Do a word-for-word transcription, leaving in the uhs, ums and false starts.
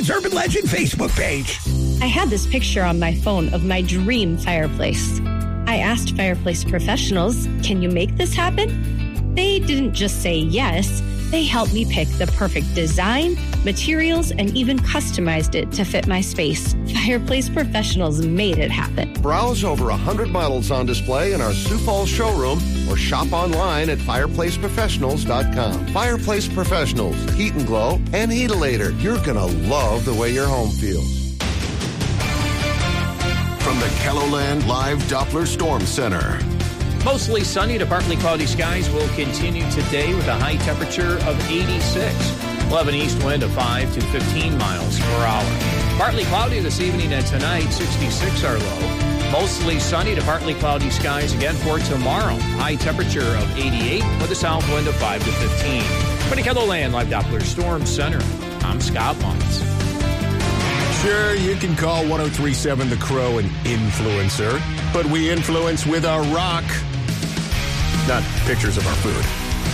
Urban Legend Facebook page. I had this picture on my phone of my dream fireplace. I asked fireplace professionals, can you make this happen? They didn't just say yes, they helped me pick the perfect design, materials, and even customized it to fit my space. Fireplace professionals made it happen. Browse over one hundred models on display in our Sioux Falls showroom or shop online at fireplace professionals dot com. Fireplace Professionals, Heat and Glow, and Heatilator. You're going to love the way your home feels. From the KELOLAND Live Doppler Storm Center. Mostly sunny to partly cloudy skies will continue today with a high temperature of eighty-six. We'll have an east wind of five to fifteen miles per hour. Partly cloudy this evening and tonight, sixty-six our low. Mostly sunny to partly cloudy skies again for tomorrow. High temperature of eighty-eight with a south wind of five to fifteen. For the KELOLAND Live Doppler Storm Center, I'm Scott Muntz. Sure, you can call one oh three point seven The Crow an influencer, but we influence with our rock, not pictures of our food.